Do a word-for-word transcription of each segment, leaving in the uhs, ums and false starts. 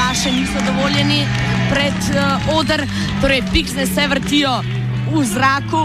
flaše niso dovoljeni pred uh, oder, torej piksne se vrtijo v zraku.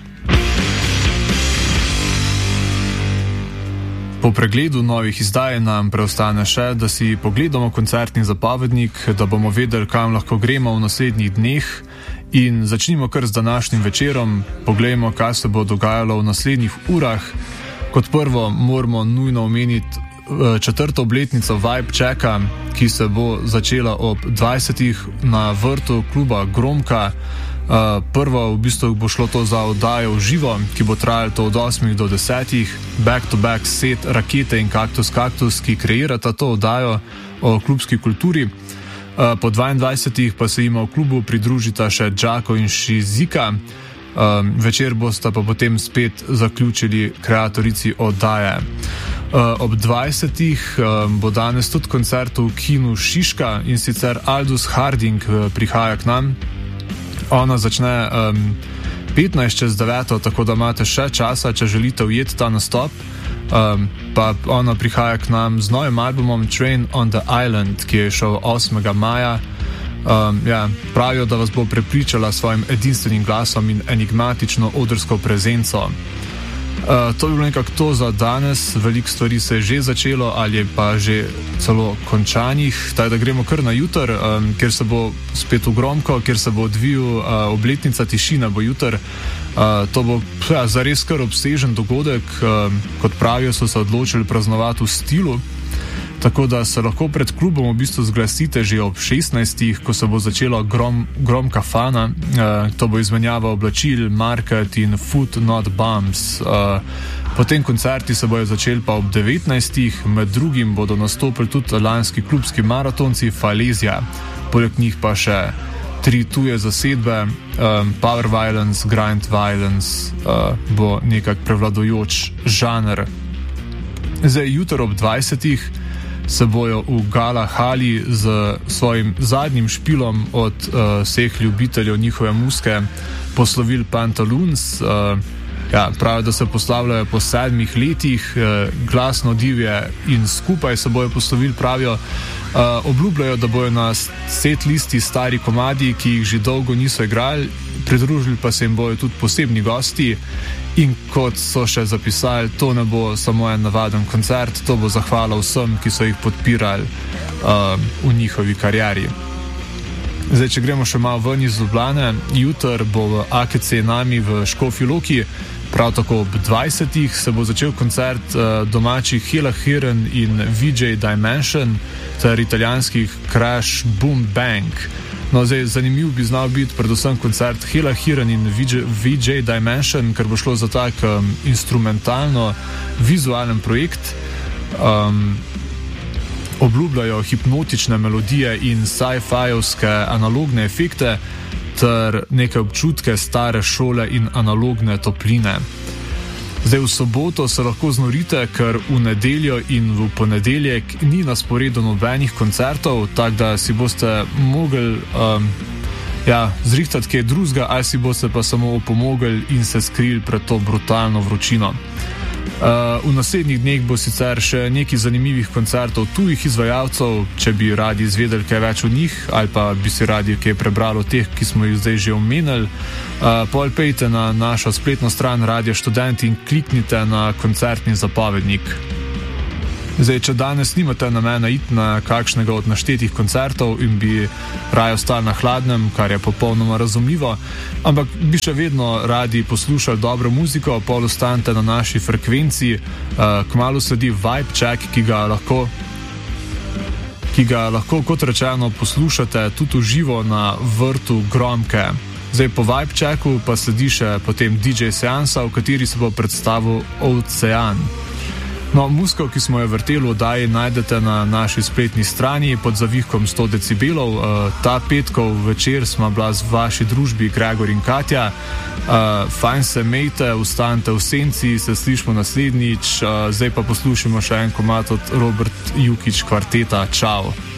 Po pregledu novih izdaj nam preostane še, da si pogledamo koncertni zapovednik, da bomo vedeli, kam lahko gremo v naslednjih dneh, in začnimo kar z današnjim večerom. Poglejmo, kaj se bo dogajalo v naslednjih urah. Kot prvo moramo nujno omeniti četrto obletnico Vibe Checka, ki se bo začela ob dvajsetih na vrtu kluba Gromka. Uh, prvo v bistvu bo šlo to za oddajo v živo, ki bo trajalo to od osmih do desetih, back-to-back set Rakete in Kaktus Kaktus, ki kreirata to oddajo o klubski kulturi. Uh, po dvaindvajsetih pa se jima v klubu pridružita še Džako in Šizika. Uh, večer bosta pa potem spet zaključili kreatorici oddaje. Uh, ob dvajsetih uh, bo danes tudi koncert v kinu Šiška, in sicer Aldous Harding uh, prihaja k nam. Ona začne um, petnajst čez deveto, tako da imate še časa, če želite ujeti ta nastop. Um, pa ona prihaja k nam z novim albumom Train on the Island, ki je šel osmega maja. Um, ja, pravijo, da vas bo prepričala s svojim edinstvenim glasom in enigmatično odrsko prezenco. Uh, to je bilo nekako to za danes. Veliko stvari se je že začelo ali je pa že celo končanih, tako da gremo kar na jutr, um, kjer se bo spet v Gromko, kjer se bo odvijal uh, obletnica Tišina bo jutr. Uh, to bo ja, zares kar obsežen dogodek, um, kot pravijo, so se odločili praznovati v stilu. Tako da se lahko pred klubom v bistvu zglasite že ob šestnajstih, ko se bo začelo grom, Gromka Fana. Uh, to bo izmenjava oblačil, market in food not bombs. Uh, potem koncerti se bojo začeli pa ob devetnajstih, med drugim bodo nastopili tudi lanski klubski maratonci Falezija. Poleg njih pa še tri tuje zasedbe, um, Power Violence, Grind Violence uh, bo nekak prevladujoč žanr. Zdaj, jutro ob dvajsetih se bojo v Gala Hali z svojim zadnjim špilom od uh, vseh ljubiteljev njihove muske poslovili Pantaloons. Uh, ja, pravijo, da se poslavljajo po sedmih letih, uh, glasno divje in skupaj se bojo poslovili, pravijo. Uh, obljubljajo, da bojo na set listi stari komadi, ki jih že dolgo niso igrali, pridružili pa se jim bojo tudi posebni gosti. In kot so še zapisali, to ne bo samo en navaden koncert, to bo zahvala vsem, ki so jih podpirali uh, v njihovi karieri. Zdaj, če gremo še malo ven iz Ljubljane, jutr bo v A K C Nami v Škofji Loki, prav tako ob dvajsetih se bo začel koncert uh, domačih Hela Heron in V J Dimension ter italijanskih Crash Boom Bang. No, zdaj, zanimiv bi znal biti predvsem koncert Hela Heron in V J Dimension, ker bo šlo za tak um, instrumentalno-vizualen projekt. Um, obljubljajo hipnotične melodije in sci-fijovske analogne efekte ter neke občutke stare šole in analogne topline. Zdaj, v soboto se lahko znorite, ker v nedeljo in v ponedeljek ni na sporedu nobenih koncertov, tako da si boste mogli um, ja, zrihtati kaj drugega, ali si boste pa samo opomogli in se skrili pred to brutalno vročino. Uh, v naslednjih dneh bo sicer še nekaj zanimivih koncertov tujih izvajalcev, če bi radi izvedeli kaj več o njih, ali pa bi si radi kaj prebrali o teh, ki smo jih zdaj že omenili. Uh, pol pejte na našo spletno stran Radio Študent in kliknite na koncertni zapovednik. Zdaj, če danes nimate namena iti na kakšnega od naštetih koncertov in bi raje ostali na hladnem, kar je popolnoma razumljivo, ampak bi še vedno radi poslušali dobro muziko, pol ostanite na naši frekvenci. Uh, kmalu sledi Vibe Check, ki ga lahko ki ga lahko, kot rečeno, poslušate tudi v živo na vrtu Gromke. Zdaj, po Vibe Checku pa sledi še potem D J seansa, v kateri se bo predstavil Ocean. No, muziko, ki smo jo vrteli v oddaji, najdete na naši spletni strani pod zavihkom sto decibelov. Ta petkov večer smo bila z vaši družbi Gregor in Katja. Fajn se mejte, ostanite v senci, se slišimo naslednjič. Zdaj pa poslušamo še en komad od Robert Jukić kvarteta. Čau!